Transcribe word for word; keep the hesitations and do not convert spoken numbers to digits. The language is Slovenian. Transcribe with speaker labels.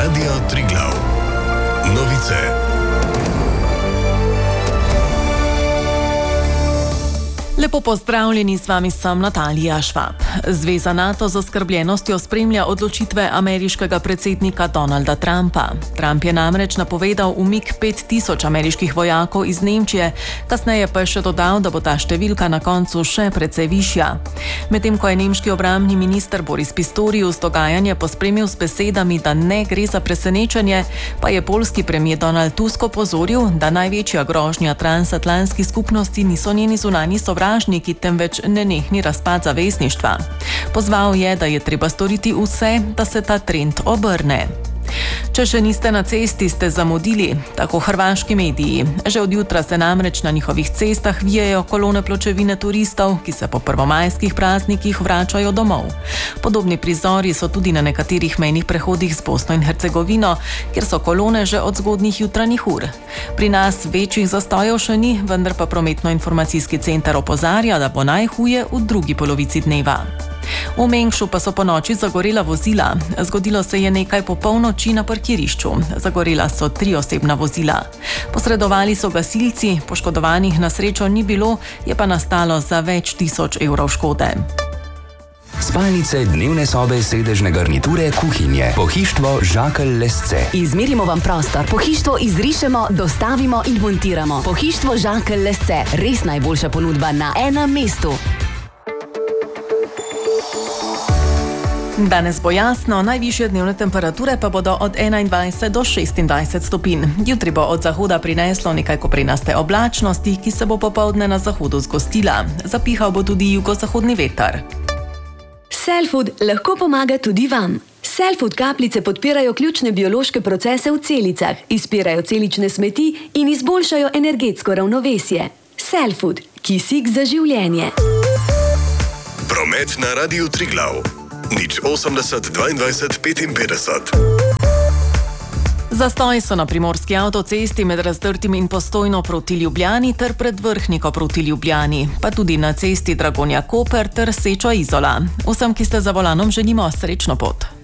Speaker 1: Radio Triglav. Novice.
Speaker 2: Lepo pozdravljeni, s vami sem Natalija Švab. Zveza NATO z zaskrbljenostjo spremlja odločitve ameriškega predsednika Donalda Trumpa. Trump je namreč napovedal umik pet tisoč ameriških vojakov iz Nemčije, kasneje pa je še dodal, da bo ta številka na koncu še precej višja. Medtem ko je nemški obrambni minister Boris Pistorius dogajanje pospremil s besedami, da ne gre za presenečenje, pa je poljski premier Donald Tusk opozoril, da največja grožnja transatlantski skupnosti niso njeni zunanji sovražniki, temveč nenehni razpad zavezništva. Pozval je, da je treba storiti vse, da se ta trend obrne. Če še niste na cesti, ste zamudili, tako hrvaški mediji. Že od jutra se namreč na njihovih cestah vijejo kolone pločevine turistov, ki se po prvomajskih praznikih vračajo domov. Podobni prizori so tudi na nekaterih mejnih prehodih z Bosno in Hercegovino, kjer so kolone že od zgodnjih jutranjih ur. Pri nas večjih zastojev še ni, vendar pa prometno-informacijski center opozarja, da bo najhuje v drugi polovici dneva. V Mengšu pa so po noči zagorela vozila. Zgodilo se je nekaj po polnoči na parkirišču. Zagorela so tri osebna vozila. Posredovali so gasilci, poškodovanih na srečo ni bilo, je pa nastalo za več tisoč evrov škode.
Speaker 3: Spalnice, dnevne sobe, sedežne garniture, kuhinje. Pohištvo Žakelj Lesce.
Speaker 4: Izmerimo vam prostor, pohištvo izrišemo, dostavimo in montiramo. Pohištvo Žakelj Lesce, res najboljša ponudba na enem mestu.
Speaker 2: Danes bo jasno, najvišje dnevne temperature pa bodo od enaindvajset do šestindvajset stopinj. Jutri bo od zahoda prineslo nekaj koprenaste oblačnosti, ki se bo popoldne na zahodu zgostila. Zapihal bo tudi jugozahodni veter.
Speaker 5: Cellfood lahko pomaga tudi vam. Cellfood kapljice podpirajo ključne biološke procese v celicah, izpirajo celične smeti in izboljšajo energetsko ravnovesje. Cellfood, kisik za življenje.
Speaker 1: Promet na Radiu Triglav. Nič osemdeset dvaindvajset petinpetdeset.
Speaker 2: Zastoji so na primorski avtocesti med Razdrtim in Postojno proti Ljubljani ter pred Vrhniko proti Ljubljani, pa tudi na cesti Dragonja Koper ter Seča Izola. Vsem, ki ste za volanom, želimo srečno pot.